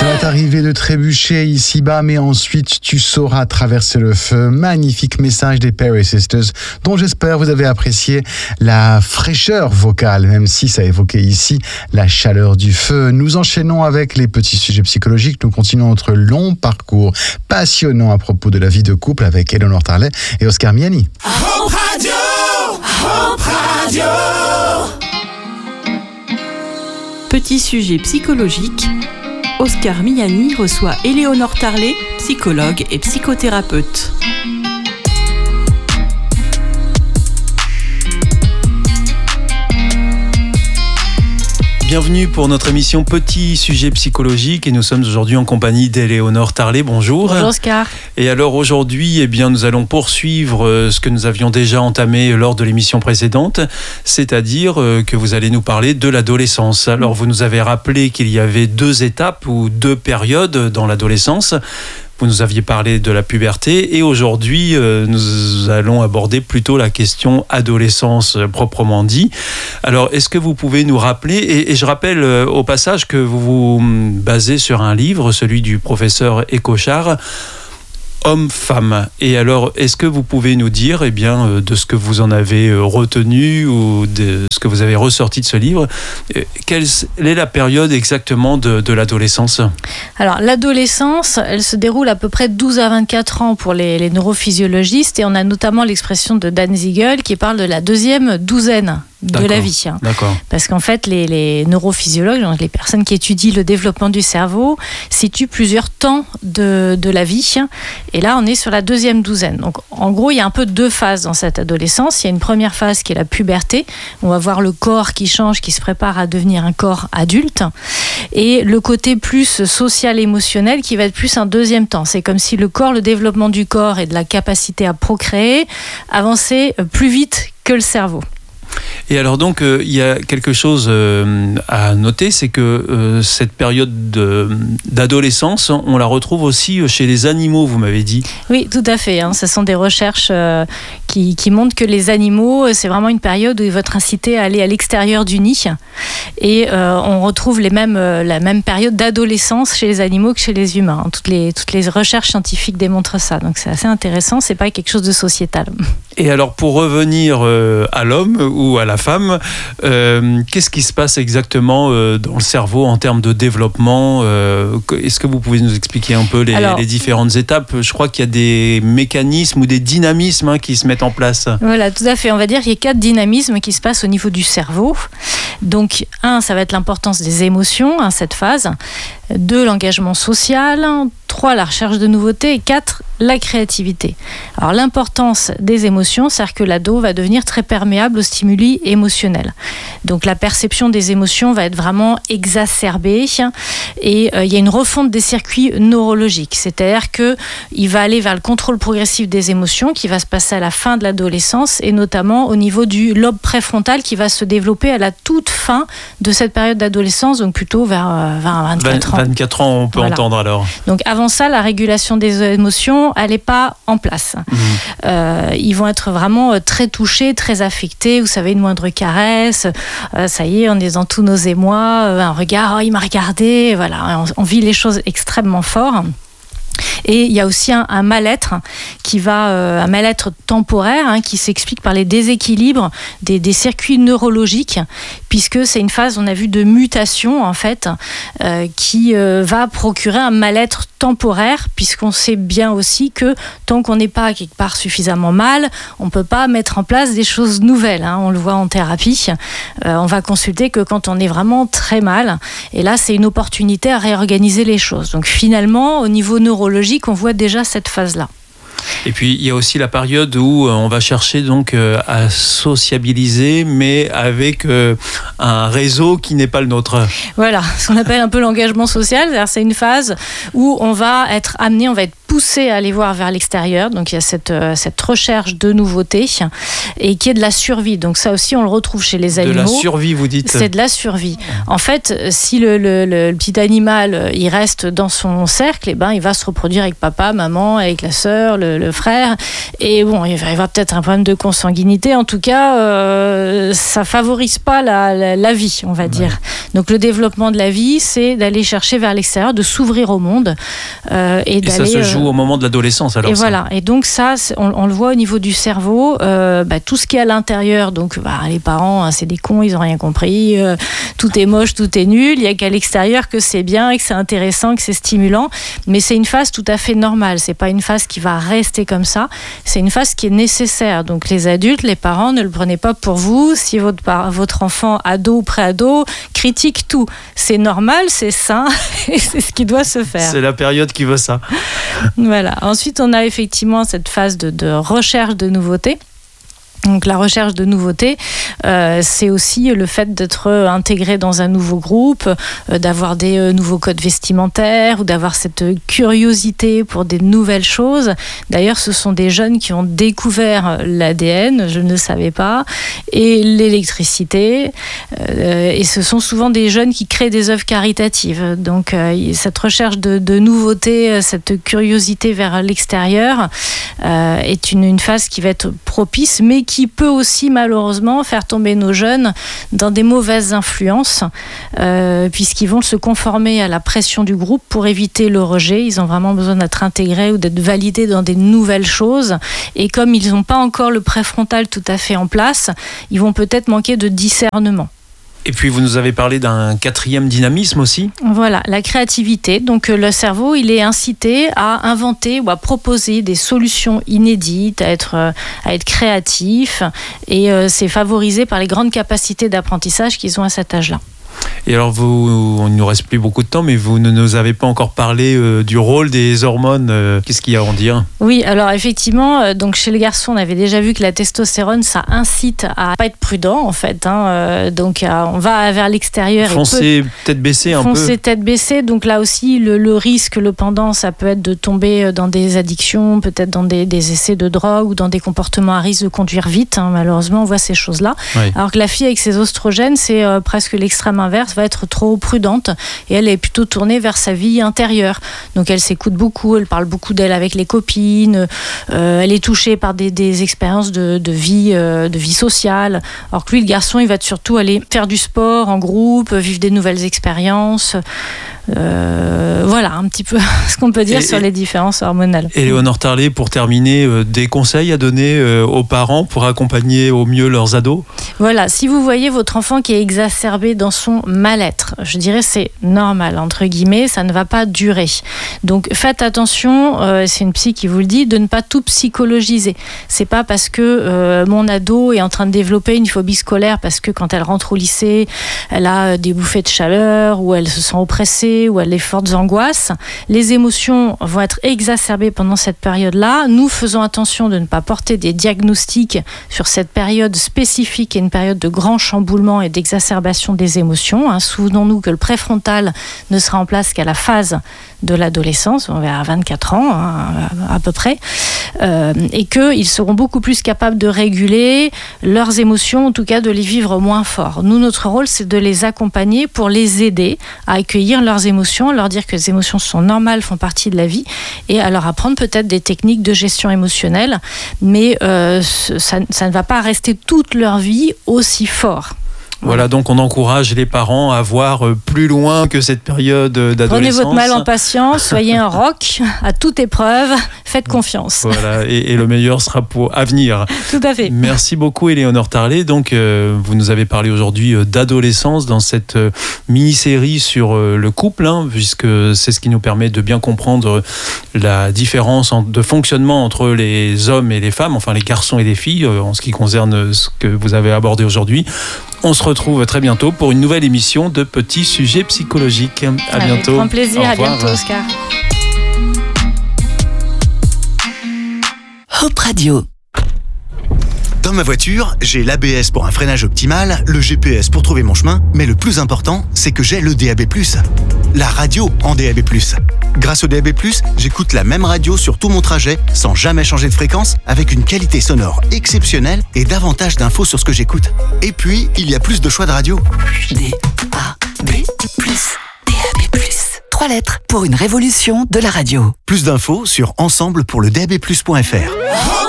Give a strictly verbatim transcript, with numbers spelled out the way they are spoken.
va t'arriver de trébucher ici-bas, mais ensuite tu sauras traverser le feu. Magnifique message des Perry Sisters, dont j'espère vous avez apprécié la fraîcheur vocale, même si ça évoquait ici la chaleur du feu. Nous enchaînons avec les petits sujets psychologiques. Nous continuons notre long parcours passionnant à propos de la vie de couple avec Eleanor Tarlet et Oscar Miani. Hope Radio, Hope Radio. Petit sujet psychologique. Oscar Miani reçoit Eleanor Tarlet, psychologue et psychothérapeute. Bienvenue pour notre émission Petit sujet psychologique et nous sommes aujourd'hui en compagnie d'Eleanor Tarlet. Bonjour. Bonjour Oscar. Et alors aujourd'hui, eh bien, nous allons poursuivre ce que nous avions déjà entamé lors de l'émission précédente, c'est-à-dire que vous allez nous parler de l'adolescence. Alors vous nous avez rappelé qu'il y avait deux étapes ou deux périodes dans l'adolescence. Vous nous aviez parlé de la puberté et aujourd'hui, euh, nous allons aborder plutôt la question adolescence euh, proprement dit. Alors, est-ce que vous pouvez nous rappeler, et, et je rappelle euh, au passage que vous vous basez sur un livre, celui du professeur Écochard, Homme-femme. Et alors, est-ce que vous pouvez nous dire, eh bien, euh, de ce que vous en avez euh, retenu ou de ce que vous avez ressorti de ce livre, euh, quelle est la période exactement de, de l'adolescence ? Alors, l'adolescence, elle se déroule à peu près douze à vingt-quatre ans pour les, les neurophysiologistes et on a notamment l'expression de Dan Siegel qui parle de la deuxième douzaine de D'accord. la vie. D'accord. Parce qu'en fait, les, les neurophysiologues, donc les personnes qui étudient le développement du cerveau, situent plusieurs temps de, de la vie. Et là, on est sur la deuxième douzaine. Donc, en gros, il y a un peu deux phases dans cette adolescence. Il y a une première phase qui est la puberté. On va voir le corps qui change, qui se prépare à devenir un corps adulte. Et le côté plus social, émotionnel, qui va être plus un deuxième temps. C'est comme si le corps, le développement du corps et de la capacité à procréer avançait plus vite que le cerveau. Et alors donc, il euh, y a quelque chose euh, à noter, c'est que euh, cette période de, d'adolescence, on la retrouve aussi chez les animaux, vous m'avez dit. Oui, tout à fait. Hein. Ce sont des recherches euh, qui, qui montrent que les animaux, c'est vraiment une période où ils vont être incités à aller à l'extérieur du nid. Et euh, on retrouve les mêmes, euh, la même période d'adolescence chez les animaux que chez les humains. Hein. Toutes les, toutes les recherches scientifiques démontrent ça. Donc c'est assez intéressant, c'est pas quelque chose de sociétal. Et alors pour revenir euh, à l'homme ou à la femme, euh, qu'est-ce qui se passe exactement euh, dans le cerveau en termes de développement ? euh, Est-ce que vous pouvez nous expliquer un peu les, alors, les différentes étapes ? Je crois qu'il y a des mécanismes ou des dynamismes hein, qui se mettent en place. Voilà, tout à fait. On va dire qu'il y a quatre dynamismes qui se passent au niveau du cerveau. Donc, un, ça va être l'importance des émotions, hein, cette phase. Deux, l'engagement social. Trois, la recherche de nouveautés. Et quatre, la créativité. Alors, l'importance des émotions, c'est-à-dire que l'ado va devenir très perméable aux stimuli émotionnels. Donc, la perception des émotions va être vraiment exacerbée et euh, il y a une refonte des circuits neurologiques. C'est-à-dire qu'il va aller vers le contrôle progressif des émotions qui va se passer à la fin de l'adolescence et notamment au niveau du lobe préfrontal qui va se développer à la toute fin de cette période d'adolescence, donc plutôt vers euh, vingt à vingt-quatre ans. vingt-quatre ans, on peut voilà. entendre alors. Donc, avant ça, la régulation des émotions, elle n'est pas en place. Mmh. Euh, ils vont être vraiment très touchés, très affectés. Vous savez, une moindre caresse, euh, ça y est, on est dans tous nos émois, euh, un regard, oh, il m'a regardé, voilà, on, on vit les choses extrêmement fort. Et il y a aussi un, un mal-être qui va, euh, un mal-être temporaire hein, qui s'explique par les déséquilibres des, des circuits neurologiques, puisque c'est une phase, on a vu, de mutation en fait, euh, qui euh, va procurer un mal-être temporaire, puisqu'on sait bien aussi que tant qu'on n'est pas quelque part suffisamment mal, on ne peut pas mettre en place des choses nouvelles. Hein, on le voit en thérapie, euh, on va consulter que quand on est vraiment très mal, et là c'est une opportunité à réorganiser les choses. Donc finalement, au niveau neurologique, on voit déjà cette phase-là. Et puis il y a aussi la période où on va chercher donc à sociabiliser, mais avec un réseau qui n'est pas le nôtre. Voilà, ce qu'on appelle un peu l'engagement social, c'est-à-dire c'est une phase où on va être amené, on va être poussés à aller voir vers l'extérieur. Donc il y a cette, euh, cette recherche de nouveautés et qui est de la survie. Donc ça aussi, on le retrouve chez les animaux. De la survie, vous dites ? C'est de la survie. En fait, si le, le, le, le petit animal, il reste dans son cercle, eh ben, il va se reproduire avec papa, maman, avec la sœur, le, le frère. Et bon, il va y avoir peut-être un problème de consanguinité. En tout cas, euh, ça favorise pas la, la, la vie, on va dire. Ouais. Donc le développement de la vie, c'est d'aller chercher vers l'extérieur, de s'ouvrir au monde. Euh, et, et ça se joue euh... au moment de l'adolescence, alors. Et ça. voilà. Et donc ça, on, on le voit au niveau du cerveau. Euh, bah, tout ce qui est à l'intérieur, donc bah, les parents, hein, c'est des cons, ils ont rien compris. Euh, tout est moche, tout est nul. Il y a qu'à l'extérieur que c'est bien, et que c'est intéressant, que c'est stimulant. Mais c'est une phase tout à fait normale. C'est pas une phase qui va rester comme ça. C'est une phase qui est nécessaire. Donc les adultes, les parents, ne le prenez pas pour vous. Si votre, votre enfant ado ou pré-ado critique tout, c'est normal, c'est sain et c'est ce qui doit se faire. C'est la période qui veut ça. Voilà. Ensuite, on a effectivement cette phase de, de recherche de nouveautés. Donc la recherche de nouveautés, euh, c'est aussi le fait d'être intégré dans un nouveau groupe, euh, d'avoir des euh, nouveaux codes vestimentaires ou d'avoir cette curiosité pour des nouvelles choses. D'ailleurs, ce sont des jeunes qui ont découvert l'A D N, je ne le savais pas, et l'électricité. Euh, et ce sont souvent des jeunes qui créent des œuvres caritatives. Donc euh, cette recherche de, de nouveautés, cette curiosité vers l'extérieur euh, est une, une phase qui va être propice, mais qui qui peut aussi malheureusement faire tomber nos jeunes dans des mauvaises influences, euh, puisqu'ils vont se conformer à la pression du groupe pour éviter le rejet. Ils ont vraiment besoin d'être intégrés ou d'être validés dans des nouvelles choses. Et comme ils n'ont pas encore le préfrontal tout à fait en place, ils vont peut-être manquer de discernement. Et puis vous nous avez parlé d'un quatrième dynamisme aussi. Voilà, la créativité. Donc le cerveau, il est incité à inventer ou à proposer des solutions inédites, à être, à être créatif. Et euh, c'est favorisé par les grandes capacités d'apprentissage qu'ils ont à cet âge-là. Et alors, vous, il ne nous reste plus beaucoup de temps, mais vous ne nous avez pas encore parlé euh, du rôle des hormones. Euh, qu'est-ce qu'il y a à en dire ? Oui, alors effectivement, euh, donc chez les garçons, on avait déjà vu que la testostérone, ça incite à pas être prudent, en fait. Hein, euh, donc, euh, on va vers l'extérieur. Foncer tête baissée un foncer peu. Foncer tête baissée. Donc là aussi, le, le risque, le pendant, ça peut être de tomber dans des addictions, peut-être dans des, des essais de drogue ou dans des comportements à risque de conduire vite. Hein, malheureusement, on voit ces choses-là. Oui. Alors que la fille avec ses oestrogènes, c'est euh, presque l'extrême inverse, va être trop prudente et elle est plutôt tournée vers sa vie intérieure. Donc elle s'écoute beaucoup, elle parle beaucoup d'elle avec les copines, euh, elle est touchée par des, des expériences de, de, vie, euh, de vie sociale. Alors que lui, le garçon, il va surtout aller faire du sport en groupe, vivre des nouvelles expériences. Euh, voilà un petit peu ce qu'on peut dire et, sur les différences hormonales. Éléonore Tarlet, pour terminer, euh, des conseils à donner euh, aux parents pour accompagner au mieux leurs ados ? Voilà, si vous voyez votre enfant qui est exacerbé dans son mal-être, je dirais c'est normal, entre guillemets, ça ne va pas durer. Donc faites attention, euh, c'est une psy qui vous le dit, de ne pas tout psychologiser. C'est pas parce que euh, mon ado est en train de développer une phobie scolaire parce que quand elle rentre au lycée, elle a des bouffées de chaleur ou elle se sent oppressée ou à les fortes angoisses. Les émotions vont être exacerbées pendant cette période-là. Nous faisons attention de ne pas porter des diagnostics sur cette période spécifique et une période de grand chamboulement et d'exacerbation des émotions. Hein. Souvenons-nous que le préfrontal ne sera en place qu'à la phase de l'adolescence, on va à vingt-quatre ans hein, à peu près, euh, et qu'ils seront beaucoup plus capables de réguler leurs émotions, en tout cas de les vivre moins fort. Nous, notre rôle, c'est de les accompagner pour les aider à accueillir leurs émotions, leur dire que les émotions sont normales, font partie de la vie, et à leur apprendre peut-être des techniques de gestion émotionnelle, mais euh, ça, ça ne va pas rester toute leur vie aussi fort. Voilà, donc on encourage les parents à voir plus loin que cette période d'adolescence. Prenez votre mal en patience, soyez un roc à toute épreuve, faites confiance. Voilà, et, et le meilleur sera pour à venir. Tout à fait. Merci beaucoup Éléonore Tarlet. Donc, euh, vous nous avez parlé aujourd'hui d'adolescence dans cette euh, mini-série sur euh, le couple, hein, puisque c'est ce qui nous permet de bien comprendre la différence en, de fonctionnement entre les hommes et les femmes, enfin les garçons et les filles, euh, en ce qui concerne ce que vous avez abordé aujourd'hui. On se retrouve très bientôt pour une nouvelle émission de Petits Sujets Psychologiques. À Avec bientôt. grand plaisir, à bientôt Oscar. Hop Radio. Dans ma voiture, j'ai l'A B S pour un freinage optimal, le G P S pour trouver mon chemin, mais le plus important, c'est que j'ai le D A B plus. La radio en D A B plus. Grâce au D A B plus, j'écoute la même radio sur tout mon trajet, sans jamais changer de fréquence, avec une qualité sonore exceptionnelle et davantage d'infos sur ce que j'écoute. Et puis, il y a plus de choix de radio. D A B plus. D A B plus. Trois lettres pour une révolution de la radio. Plus d'infos sur ensemble pour le D A B plus point F R.